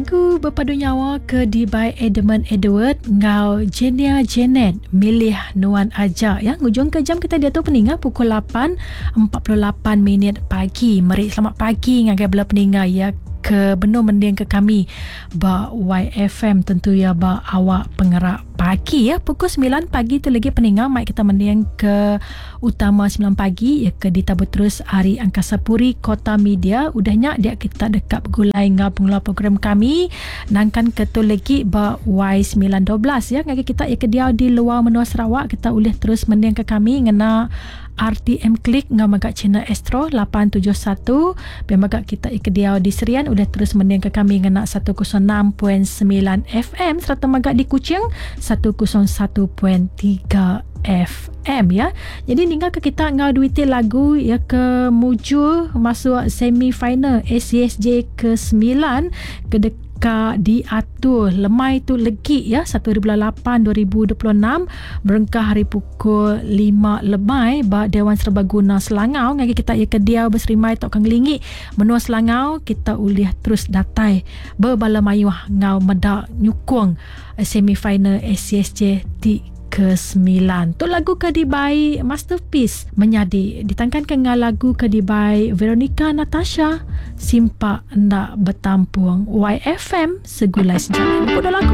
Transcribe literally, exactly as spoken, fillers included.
Lagu berpadu nyawa ke di by Edmund Edward ngau Jenia Janet milih Nuan Aja ya. Hujung ke jam kita dia tu peningat pukul lapan empat puluh lapan minit pagi. Mari selamat pagi ngagai bela peningat ya ke benar mending ke kami ba Y F M tentu ya ba awak pengerak pagi ya pukul sembilan pagi tu lagi peningat mai kita mending ke utama sembilan pagi ya ke ditabut terus Hari Angkasa Puri Kota Media udahnya dia kita dekat gulai ngau pengelola program kami nangkan ketul lagi ba Y sembilan dua belas ya ngagi kita ya ke dia di luar menua Sarawak kita boleh terus mending ke kami ngena R T M Klik ngau magak China Astro lapan tujuh satu biar magak kita ke dia di Serian udah terus mending ke kami ngena seratus enam perpuluhan sembilan F M serta magak di Kuching seratus satu perpuluhan tiga F M ya. Jadi tinggal ke kita ngau duiti lagu ya ke muju masuk semi final A C S J ke sembilan ke dekat diatur lemai tu legi ya satu bulan lapan dua ribu dua puluh enam berengkah hari pukul lima lemai ba Dewan Serbaguna Selangau ngagi kita ya ke dia berserimai tok kang lingi menua Selangau kita uliah terus datai berbala mayuh ngau medak nyukung semi final A C S J di ke sembilan. Tu lagu kedibai Masterpiece menyadi ditangkan ke ngau lagu kedibai Veronica Natasha Simpak Ndak Bertampung Y F M segulai sejalan. Lagu